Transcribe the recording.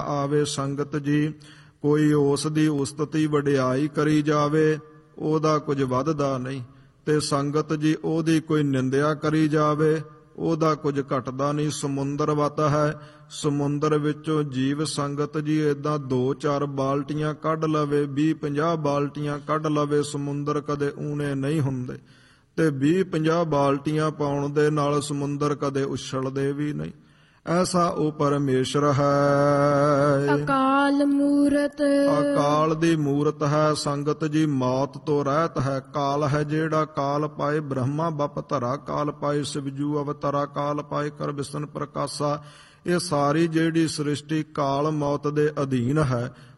ਆਵੇ ਸੰਗਤ ਜੀ। ਕੋਈ ਉਸ ਦੀ ਉਸਤਤੀ ਵਡਿਆਈ ਕਰੀ ਜਾਵੇ, ਉਹਦਾ ਕੁਝ ਵੱਧਦਾ ਨਹੀਂ, ਤੇ ਸੰਗਤ ਜੀ ਉਹਦੀ ਕੋਈ ਨਿੰਦਿਆ ਕਰੀ ਜਾਵੇ, ਉਹਦਾ ਕੁਝ ਘਟਦਾ ਨਹੀਂ। ਸਮੁੰਦਰ ਵਤ ਹੈ, ਸਮੁੰਦਰ ਵਿੱਚੋਂ ਜੀਵ ਸੰਗਤ ਜੀ ਏਦਾਂ 2-4 ਬਾਲਟੀਆਂ ਕੱਢ ਲਵੇ, 20-50 ਬਾਲਟੀਆਂ ਕੱਢ ਲਵੇ, ਸਮੁੰਦਰ ਕਦੇ ਊਣੇ ਨਹੀਂ ਹੁੰਦੇ। ਤੇ 20-50 ਬਾਲਟੀਆਂ ਪਾਉਣ ਦੇ ਨਾਲ ਸਮੁੰਦਰ ਕਦੇ ਉਛਲਦੇ ਵੀ ਨਹੀਂ। ਐਸਾ ਉਹ ਪਰਮੇਸ਼ਰ ਹੈ। ਅਕਾਲ ਮੂਰਤ, ਅਕਾਲ ਦੀ ਮੂਰਤ ਹੈ ਸੰਗਤ ਜੀ, ਮੌਤ ਤੋਂ ਰਹਿਤ ਹੈ। ਕਾਲ ਹੈ ਜਿਹੜਾ, ਕਾਲ ਪਾਏ ਬ੍ਰਹਮਾ ਬਪ ਧਰਾ, ਕਾਲ ਪਾਏ ਸਿਵਜੂ ਅਵਤਰਾ, ਕਾਲ ਪਾਏ ਕਰ ਵਿਸ਼ਨ ਪ੍ਰਕਾਸ਼ਾ। ਇਹ ਸਾਰੀ ਜਿਹੜੀ ਸ੍ਰਿਸ਼ਟੀ ਕਾਲ ਮੌਤ ਦੇ ਅਧੀਨ ਹੈ।